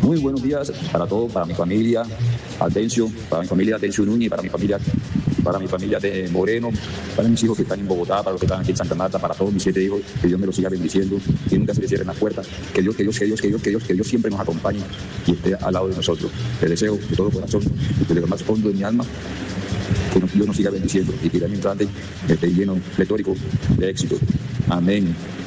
Muy buenos días para todos, para mi familia Atencio, para mi familia Atencio Núñez, para mi familia de Moreno, para mis hijos que están en Bogotá, para los que están aquí en Santa Marta, para todos mis 7 hijos, que Dios me los siga bendiciendo, que nunca se les cierren las puertas, que Dios siempre nos acompañe y esté al lado de nosotros. Les deseo de todo corazón, desde lo más hondo de mi alma, que Dios nos siga bendiciendo y que el año entrante esté lleno, pletórico de éxito. Amén.